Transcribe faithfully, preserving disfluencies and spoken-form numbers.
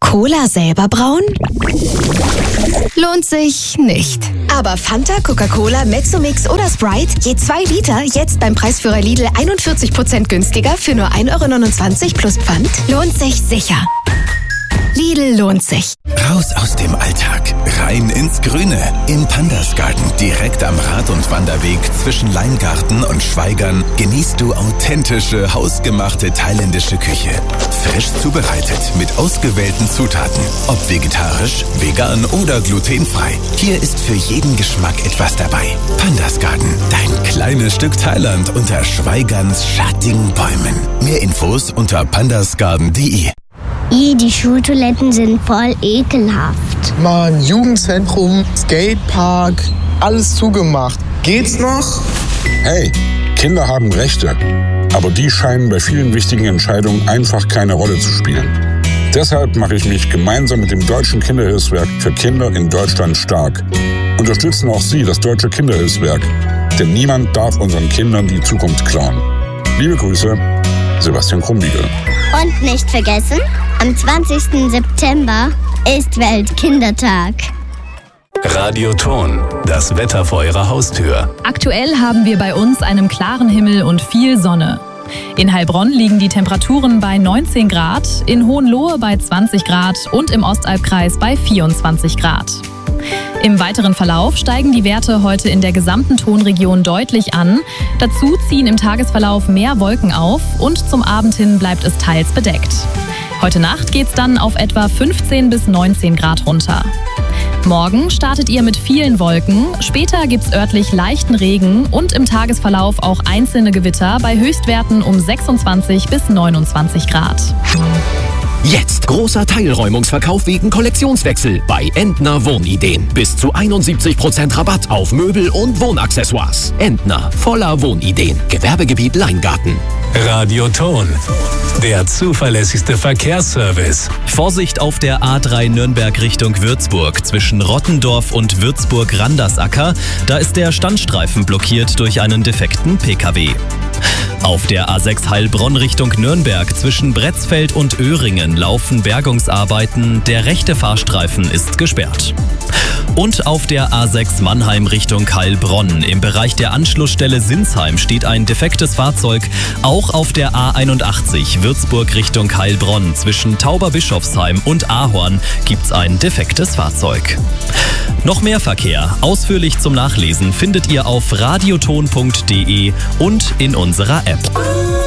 Cola selber brauen? Lohnt sich nicht. Aber Fanta, Coca-Cola, Mezzomix oder Sprite, je zwei Liter, jetzt beim Preisführer Lidl einundvierzig Prozent günstiger für nur ein Euro neunundzwanzig plus Pfand, lohnt sich sicher. Lidl lohnt sich. Raus aus dem Alltag, rein ins Grüne. Im Pandas Garten, direkt am Rad- und Wanderweg zwischen Leingarten und Schweigern, genießt du authentische, hausgemachte thailändische Küche. Frisch zubereitet, mit ausgewählten Zutaten. Ob vegetarisch, vegan oder glutenfrei. Hier ist für jeden Geschmack etwas dabei. Pandas Garten, dein kleines Stück Thailand unter Schweigerns schattigen Bäumen. Mehr Infos unter pandasgarden punkt de. Die Schultoiletten sind voll ekelhaft. Mann, Jugendzentrum, Skatepark, alles zugemacht. Geht's noch? Hey, Kinder haben Rechte. Aber die scheinen bei vielen wichtigen Entscheidungen einfach keine Rolle zu spielen. Deshalb mache ich mich gemeinsam mit dem Deutschen Kinderhilfswerk für Kinder in Deutschland stark. Unterstützen auch Sie das Deutsche Kinderhilfswerk. Denn niemand darf unseren Kindern die Zukunft klauen. Liebe Grüße, Sebastian Krumbiegel. Und nicht vergessen, am zwanzigsten September ist Weltkindertag. Radioton, das Wetter vor Ihrer Haustür. Aktuell haben wir bei uns einen klaren Himmel und viel Sonne. In Heilbronn liegen die Temperaturen bei neunzehn Grad, in Hohenlohe bei zwanzig Grad und im Ostalbkreis bei vierundzwanzig Grad. Im weiteren Verlauf steigen die Werte heute in der gesamten Tonregion deutlich an. Dazu ziehen im Tagesverlauf mehr Wolken auf und zum Abend hin bleibt es teils bedeckt. Heute Nacht geht's dann auf etwa fünfzehn bis neunzehn Grad runter. Morgen startet ihr mit vielen Wolken, später gibt's örtlich leichten Regen und im Tagesverlauf auch einzelne Gewitter bei Höchstwerten um sechsundzwanzig bis neunundzwanzig Grad. Jetzt großer Teilräumungsverkauf wegen Kollektionswechsel bei Entner Wohnideen. Bis zu einundsiebzig Prozent Rabatt auf Möbel und Wohnaccessoires. Entner, voller Wohnideen. Gewerbegebiet Leingarten. Radioton, der zuverlässigste Verkehrsservice. Vorsicht auf der A drei Nürnberg Richtung Würzburg zwischen Rottendorf und Würzburg-Randersacker. Da ist der Standstreifen blockiert durch einen defekten P K W. Auf der A sechs Heilbronn Richtung Nürnberg zwischen Bretzfeld und Öhringen laufen Bergungsarbeiten. Der rechte Fahrstreifen ist gesperrt. Und auf der A sechs Mannheim Richtung Heilbronn im Bereich der Anschlussstelle Sinsheim steht ein defektes Fahrzeug. Auch auf der A einundachtzig Würzburg Richtung Heilbronn zwischen Tauberbischofsheim und Ahorn gibt's ein defektes Fahrzeug. Noch mehr Verkehr, ausführlich zum Nachlesen, findet ihr auf radioton punkt de und in unserer App.